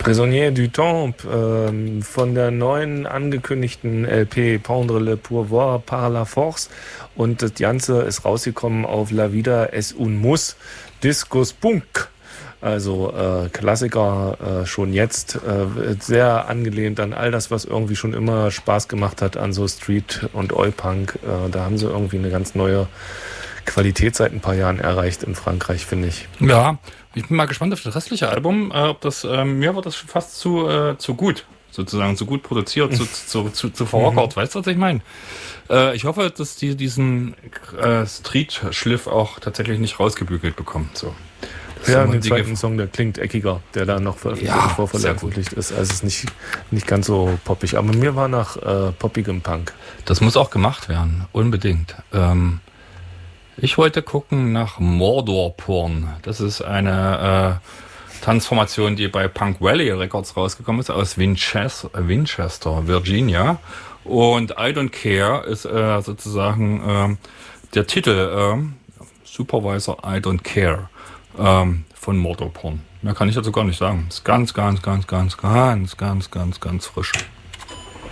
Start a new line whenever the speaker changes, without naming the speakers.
Prisonnier du Temps von der neuen angekündigten LP Pendre le Pouvoir par la Force, und das Ganze ist rausgekommen auf La Vida es un Muss, Discos Punk. Also Klassiker schon jetzt, sehr angelehnt an all das, was irgendwie schon immer Spaß gemacht hat an so Street- und Oi-Punk. Da haben sie irgendwie eine ganz neue Qualität seit ein paar Jahren erreicht in Frankreich, finde ich.
Ja, ich bin mal gespannt auf das restliche Album. Ob das mir wird das fast zu gut, sozusagen zu gut produziert, zu verrockert. Weißt du, was ich meine? Ich hoffe, dass die diesen Street-Schliff auch tatsächlich nicht rausgebügelt bekommen. So.
Ja, den zweiten Song, der klingt eckiger, der da noch vorveröffentlicht ist. Also es ist nicht ganz so poppig. Aber mir war nach poppigem Punk.
Das muss auch gemacht werden, unbedingt. Ich wollte gucken nach Mordor-Porn. Das ist eine Transformation, die bei Punk Valley Records rausgekommen ist, aus Winchester, Virginia. Und I Don't Care ist sozusagen der Titel Supervisor I Don't Care von Mordor-Porn. Mehr kann ich dazu gar nicht sagen. Ist ganz frisch.